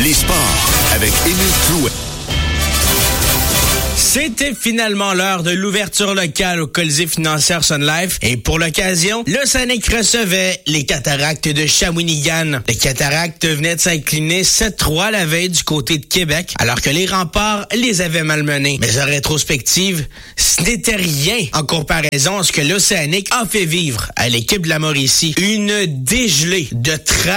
Les sports avec Émile Clouet. C'était finalement l'heure de l'ouverture locale au Colisée financière Sun Life. Et pour l'occasion, l'Océanic recevait les Cataractes de Shawinigan. Les Cataractes venaient de s'incliner 7-3 la veille du côté de Québec, alors que les Remparts les avaient malmenés. Mais en rétrospective, ce n'était rien en comparaison à ce que l'Océanic a fait vivre à l'équipe de la Mauricie. Une dégelée de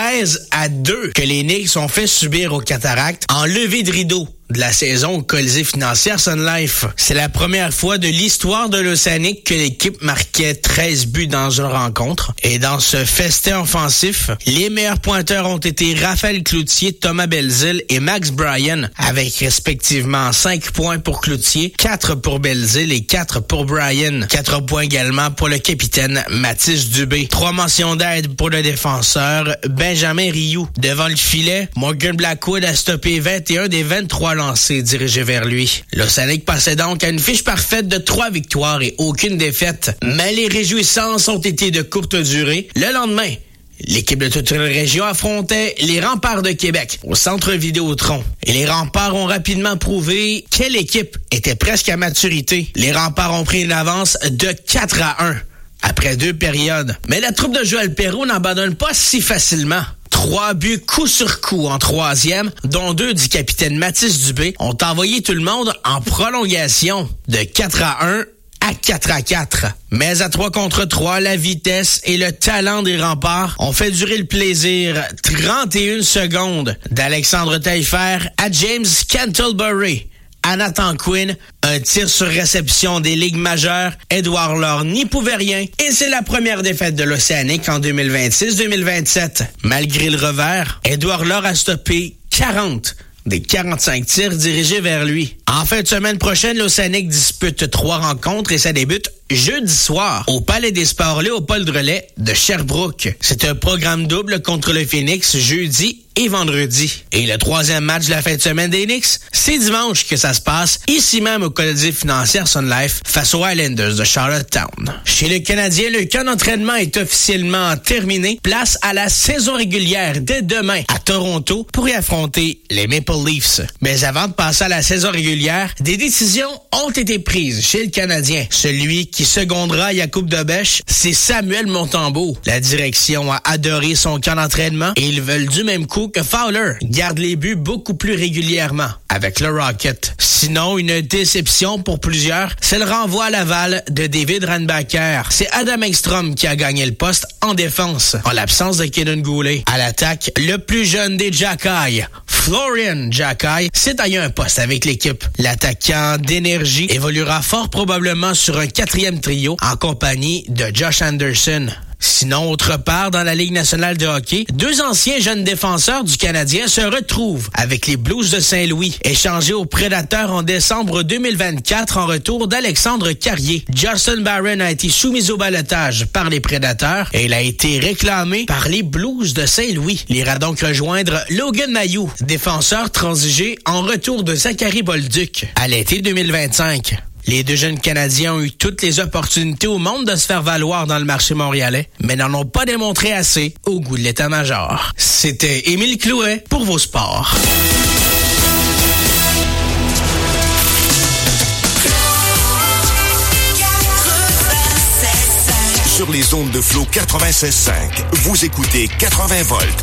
13-2 que les Knicks ont fait subir aux Cataractes en levée de rideau de la saison au Colisée financière Sun Life. C'est la première fois de l'histoire de l'Océanic que l'équipe marquait 13 buts dans une rencontre. Et dans ce festin offensif, les meilleurs pointeurs ont été Raphaël Cloutier, Thomas Belzile et Max Bryan, avec respectivement 5 points pour Cloutier, 4 pour Belzile et 4 pour Bryan. 4 points également pour le capitaine Mathis Dubé. 3 mentions d'aide pour le défenseur Benjamin Rioux. Devant le filet, Morgan Blackwood a stoppé 21 des 23 lancés dirigés vers lui. L'Océanic passait donc à une fiche parfaite de 3 victoires et aucune défaite. Mais les réjouissances ont été de courte durée. Le lendemain, l'équipe de toute une région affrontait les Remparts de Québec au Centre Vidéotron. Et les Remparts ont rapidement prouvé quelle équipe était presque à maturité. Les Remparts ont pris une avance de 4-1 après 2 périodes. Mais la troupe de Joël Perreault n'abandonne pas si facilement. 3 buts coup sur coup en troisième, dont 2 du capitaine Mathis Dubé, ont envoyé tout le monde en prolongation de 4-1 à 4-4. Mais à 3 contre 3, la vitesse et le talent des Remparts ont fait durer le plaisir 31 secondes d'Alexandre Taillefer à James Cantlebury. À Nathan Quinn, un tir sur réception des ligues majeures, Édouard Laure n'y pouvait rien et c'est la première défaite de l'Océanic en 2026-2027. Malgré le revers, Édouard Laure a stoppé 40 des 45 tirs dirigés vers lui. En fin de semaine prochaine, l'Océanic dispute 3 rencontres et ça débute jeudi soir au Palais des Sports Léopold Relais de Sherbrooke. C'est un programme double contre le Phoenix jeudi et vendredi. Et le 3e match de la fin de semaine des Knicks, c'est dimanche que ça se passe, ici même au Colisée financière Sun Life, face aux Islanders de Charlottetown. Chez le Canadien, le camp d'entraînement est officiellement terminé. Place à la saison régulière dès demain à Toronto pour y affronter les Maple Leafs. Mais avant de passer à la saison régulière, des décisions ont été prises chez le Canadien. Celui qui secondera Jakub Dobeš, c'est Samuel Montembeault. La direction a adoré son camp d'entraînement et ils veulent du même coup que Fowler garde les buts beaucoup plus régulièrement avec le Rocket. Sinon, une déception pour plusieurs, c'est le renvoi à Laval de David Reinbacher. C'est Adam Ekstrom qui a gagné le poste en défense, en l'absence de Kenan Goulet. À l'attaque, le plus jeune des Jackeye, Florian Jackeye, s'est taillé un poste avec l'équipe. L'attaquant d'énergie évoluera fort probablement sur un 4e trio en compagnie de Josh Anderson. Sinon, autre part, dans la Ligue nationale de hockey, 2 anciens jeunes défenseurs du Canadien se retrouvent avec les Blues de Saint-Louis, échangés aux Prédateurs en décembre 2024 en retour d'Alexandre Carrier. Justin Barron a été soumis au ballottage par les Prédateurs et il a été réclamé par les Blues de Saint-Louis. Il ira donc rejoindre Logan Mailloux, défenseur transigé en retour de Zachary Bolduc à l'été 2025. Les 2 jeunes Canadiens ont eu toutes les opportunités au monde de se faire valoir dans le marché montréalais, mais n'en ont pas démontré assez au goût de l'état-major. C'était Émile Clouet pour vos sports. Sur les ondes de Flow 96.5, vous écoutez 80 volts.